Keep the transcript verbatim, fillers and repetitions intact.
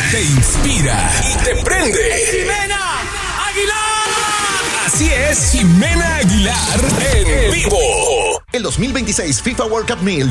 te inspira y te prende. ¡Ximena Aguilar! Así es, Ximena Aguilar en vivo. El dos mil veintiséis FIFA World Cup mil